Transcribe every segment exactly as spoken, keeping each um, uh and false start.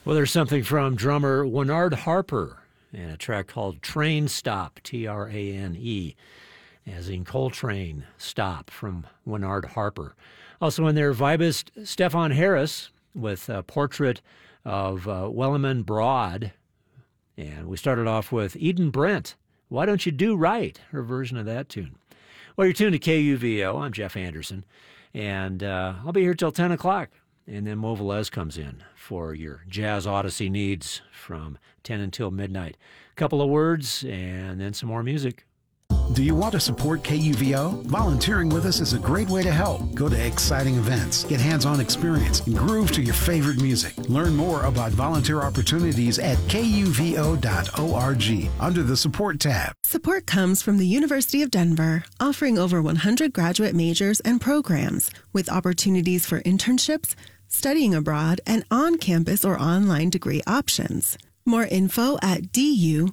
Well, there's something from drummer Winard Harper and a track called Train Stop, T R A N E, as in Coltrane Stop from Winard Harper. Also in there, vibist Stefan Harris with a portrait of uh, Wellerman Broad. And we started off with Eden Brent, Why Don't You Do Right, her version of that tune. Well, you're tuned to K U V O. I'm Jeff Anderson, and uh, I'll be here till ten o'clock. And then Mo Velez comes in for your Jazz Odyssey needs from ten until midnight. A couple of words and then some more music. Do you want to support K U V O? Volunteering with us is a great way to help. Go to exciting events, get hands-on experience, and groove to your favorite music. Learn more about volunteer opportunities at K U V O dot org under the Support tab. Support comes from the University of Denver, offering over one hundred graduate majors and programs with opportunities for internships, studying abroad, and on-campus or online degree options. More info at du.edu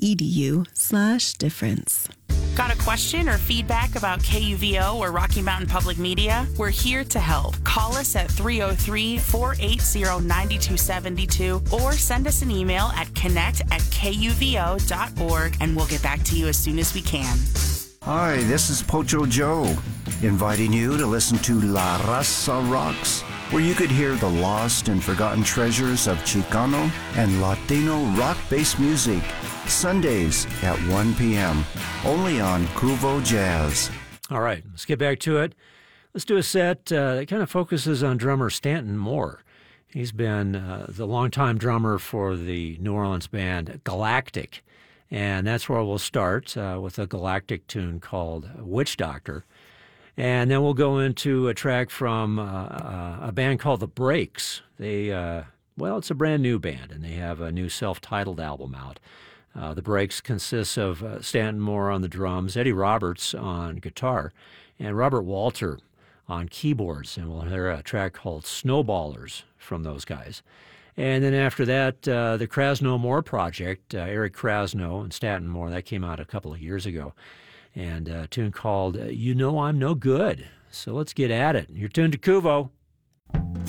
slash difference. Got a question or feedback about K U V O or Rocky Mountain Public Media? We're here to help. Call us at three oh three, four eight zero, nine two seven two or send us an email at connect at K U V O dot org and we'll get back to you as soon as we can. Hi, this is Pocho Joe, inviting you to listen to La Raza Rocks, where you could hear the lost and forgotten treasures of Chicano and Latino rock-based music, Sundays at one p.m., only on Cuvo Jazz. All right, let's get back to it. Let's do a set uh, that kind of focuses on drummer Stanton Moore. He's been uh, the longtime drummer for the New Orleans band Galactic, and that's where we'll start uh, with a Galactic tune called Witch Doctor. And then we'll go into a track from uh, uh, a band called The Breaks. They, uh, well, it's a brand new band, and they have a new self-titled album out. Uh, the Breaks consists of uh, Stanton Moore on the drums, Eddie Roberts on guitar, and Robert Walter on keyboards. And we'll hear a track called Snowballers from those guys. And then after that, uh, the Krasno Moore Project, uh, Eric Krasno and Stanton Moore, that came out a couple of years ago. And a tune called You Know I'm No Good. So let's get at it. You're tuned to Cuvo.